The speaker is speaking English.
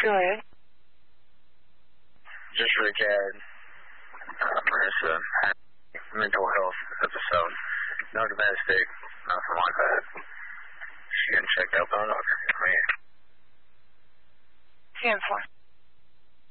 Good. Just Rick had it's a mental health episode. No domestic, nothing like that. She didn't check out on her. 10-4.